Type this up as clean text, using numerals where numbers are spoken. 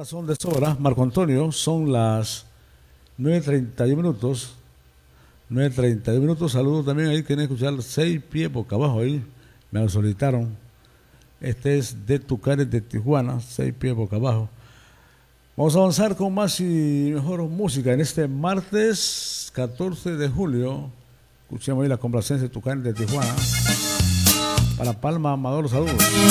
razón de sobra, Marco Antonio, son las 9:31 minutos. 9:31 minutos. Saludos también ahí, quieren escuchar 6 pies boca abajo. Ahí me lo solicitaron. Este es de Tucanes de Tijuana, 6 pies boca abajo. Vamos a avanzar con más y mejor música en este martes 14 de julio. Escuchemos ahí la complacencia de Tucanes de Tijuana. Para Palma Amador, saludos.